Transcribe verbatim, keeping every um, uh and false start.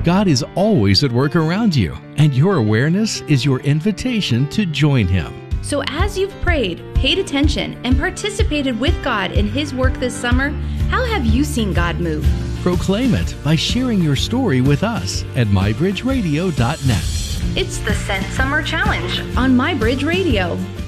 God is always at work around you, and your awareness is your invitation to join Him. So as you've prayed, paid attention, and participated with God in His work this summer, how have you seen God move? Proclaim it by sharing your story with us at my bridge radio dot net. It's the Sent Summer Challenge on My Bridge Radio.